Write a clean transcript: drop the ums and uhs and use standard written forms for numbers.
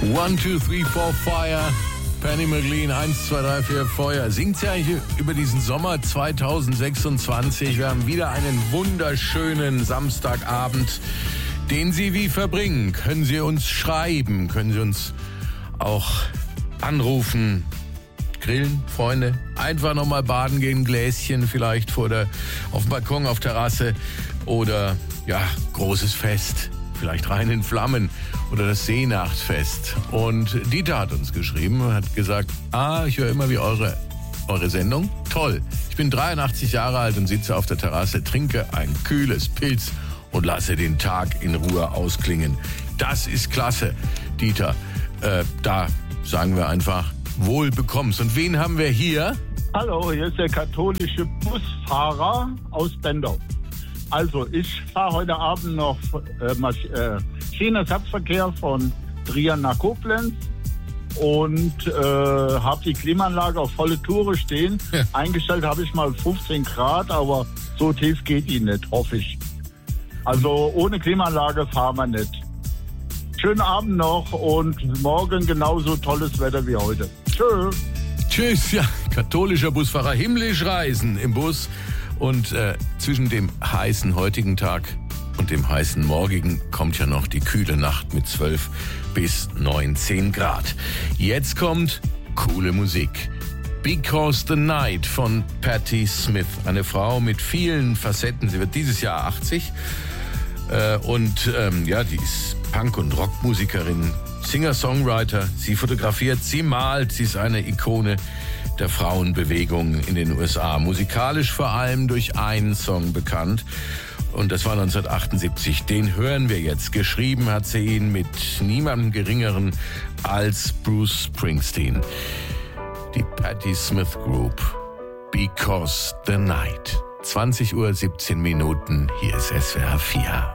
1, 2, 3, 4, Fire. Penny McLean, 1, 2, 3, 4, Feuer. Singt sie eigentlich über diesen Sommer 2026? Wir haben wieder einen wunderschönen Samstagabend, den Sie wie verbringen. Können Sie uns schreiben? Können Sie uns auch anrufen? Grillen, Freunde? Einfach nochmal baden gehen, Gläschen vielleicht auf dem Balkon, auf Terrasse. Oder, ja, großes Fest. Vielleicht rein in Flammen oder das Seenachtfest. Und Dieter hat uns geschrieben, hat gesagt, ich höre immer wie eure Sendung. Toll. Ich bin 83 Jahre alt und sitze auf der Terrasse, trinke ein kühles Pilz und lasse den Tag in Ruhe ausklingen. Das ist klasse, Dieter. Da sagen wir einfach, wohl bekommst. Und wen haben wir hier? Hallo, hier ist der katholische Busfahrer aus Bendau. Also, ich fahre heute Abend noch Schienenersatzverkehr von Trier nach Koblenz und habe die Klimaanlage auf volle Tour stehen. Ja. Eingestellt habe ich mal 15 Grad, aber so tief geht die nicht, hoffe ich. Also ohne Klimaanlage fahren wir nicht. Schönen Abend noch und morgen genauso tolles Wetter wie heute. Tschüss. Tschüss, ja, katholischer Busfahrer, himmlisch reisen im Bus. Und zwischen dem heißen heutigen Tag und dem heißen morgigen kommt ja noch die kühle Nacht mit 12 bis 19 Grad. Jetzt kommt coole Musik. Because the Night von Patti Smith. Eine Frau mit vielen Facetten. Sie wird dieses Jahr 80. Die ist Punk- und Rockmusikerin, Singer-Songwriter. Sie fotografiert, sie malt. Sie ist eine Ikone der Frauenbewegung in den USA. Musikalisch vor allem durch einen Song bekannt. Und das war 1978. Den hören wir jetzt. Geschrieben hat sie ihn mit niemandem Geringeren als Bruce Springsteen. Die Patti Smith Group. Because the Night. 20:17 Uhr. Hier ist SWR 4.